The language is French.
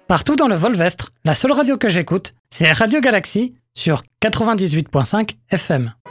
Partout dans le Volvestre, la seule radio que j'écoute, c'est Radio Galaxy sur 98.5 FM.